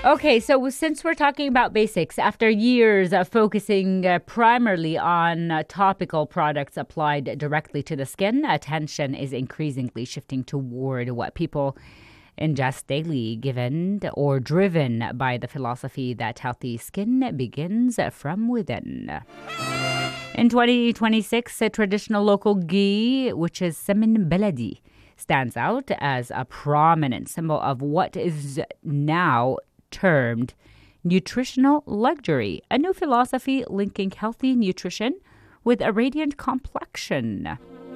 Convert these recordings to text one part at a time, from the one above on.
Okay, so since we're talking about basics, after years of focusing primarily on topical products applied directly to the skin, attention is increasingly shifting toward what people ingest daily, given or driven by the philosophy that healthy skin begins from within. In 2026, a traditional local ghee, which is Semin Beledi, stands out as a prominent symbol of what is now termed nutritional luxury, a new philosophy linking healthy nutrition with a radiant complexion.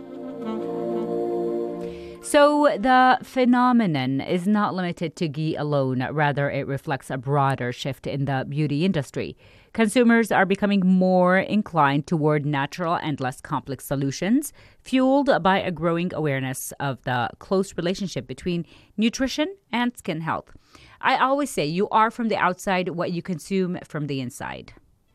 So the phenomenon is not limited to ghee alone. Rather, it reflects a broader shift in the beauty industry. Consumers are becoming more inclined toward natural and less complex solutions, fueled by a growing awareness of the close relationship between nutrition and skin health. I always say you are from the outside what you consume from the inside.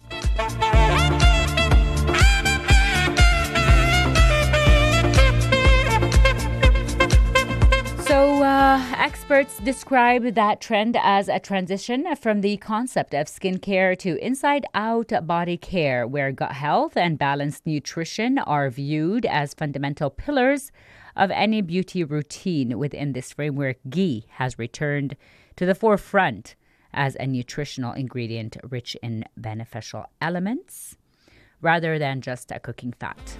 So, experts describe that trend as a transition from the concept of skincare to inside-out body care, where gut health and balanced nutrition are viewed as fundamental pillars of any beauty routine. Within this framework, ghee has returned to the forefront as a nutritional ingredient rich in beneficial elements rather than just a cooking fat.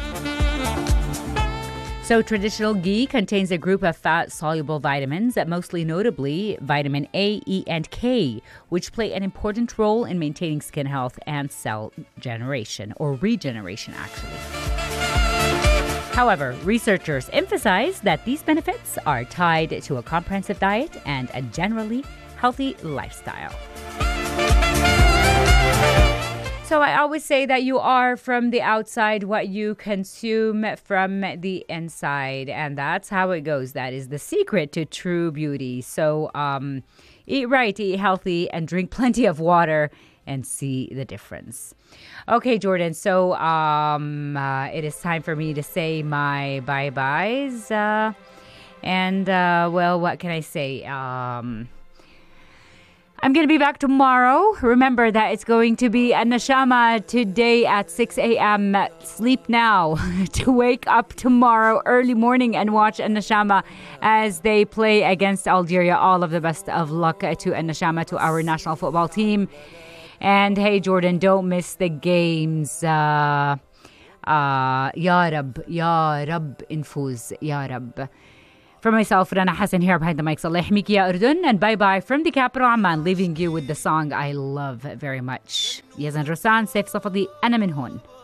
So traditional ghee contains a group of fat-soluble vitamins, mostly notably vitamin A, E, and K, which play an important role in maintaining skin health and cell generation, or regeneration, actually. However, researchers emphasize that these benefits are tied to a comprehensive diet and a generally healthy lifestyle. So I always say that you are from the outside what you consume from the inside, and that's how it goes. That is the secret to true beauty. So eat right, eat healthy, and drink plenty of water and see the difference. Okay, Jordan, so it is time for me to say my bye-byes. Well, what can I say? I'm going to be back tomorrow. Remember that it's going to be a Nashama today at 6 a.m. Sleep now to wake up tomorrow early morning and watch a Nashama as they play against Algeria. All of the best of luck to a Nashama, to our national football team. And hey, Jordan, don't miss the games. Ya Rab, infuz, Ya Rab. For myself, Rana Hassan here behind the mic. Saleh Miki ya Urdun, and bye-bye from the capital Amman, leaving you with the song I love very much. Yazan Rosan, Saif Safadi, Ana Min Hon.